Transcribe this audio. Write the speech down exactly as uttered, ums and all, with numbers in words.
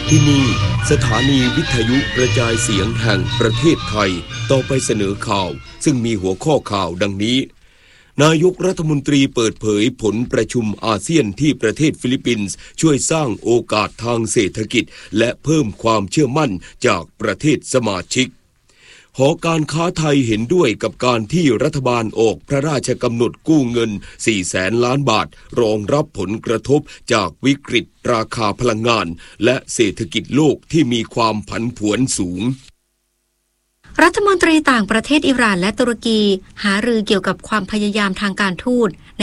ที่นี่สถานีวิทยุกระจายเสียงแห่งประเทศไทยต่อไปเสนอข่าวซึ่งมีหัวข้อข่าวดังนี้นายกรัฐมนตรีเปิดเผยผลประชุมอาเซียนที่ประเทศฟิลิปปินส์ช่วยสร้างโอกาสทางเศรษฐกิจและเพิ่มความเชื่อมั่นจากประเทศสมาชิกหอการค้าไทยเห็นด้วยกับการที่รัฐบาลออกพระราชกำหนดกู้เงินสี่แสนล้านบาทรองรับผลกระทบจากวิกฤตราคาพลังงานและเศรษฐกิจโลกที่มีความผันผวนสูงรัฐมนตรีต่างประเทศอิหร่านและตุรกีหารือเกี่ยวกับความพยายามทางการทูต